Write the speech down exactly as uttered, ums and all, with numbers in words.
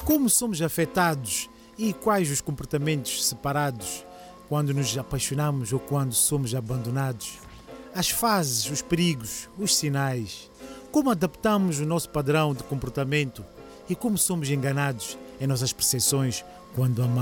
Como somos afetados e quais os comportamentos separados quando nos apaixonamos ou quando somos abandonados? As fases, os perigos, os sinais. Como adaptamos o nosso padrão de comportamento e como somos enganados em nossas percepções quando amamos?